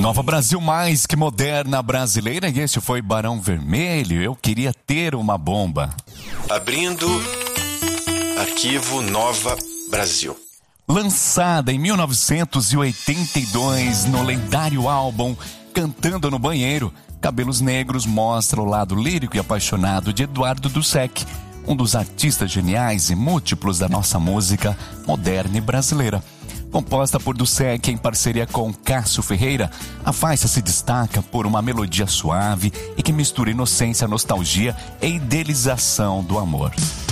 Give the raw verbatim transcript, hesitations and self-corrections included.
Nova Brasil mais que moderna brasileira, e esse foi Barão Vermelho, Eu Queria Ter Uma Bomba. Abrindo arquivo Nova Brasil. Lançada em mil novecentos e oitenta e dois no lendário álbum Cantando no Banheiro, Cabelos Negros mostra o lado lírico e apaixonado de Eduardo Dussek, um dos artistas geniais e múltiplos da nossa música moderna e brasileira. Composta por Dussek em parceria com Cássio Ferreira, a faixa se destaca por uma melodia suave e que mistura inocência, nostalgia e idealização do amor.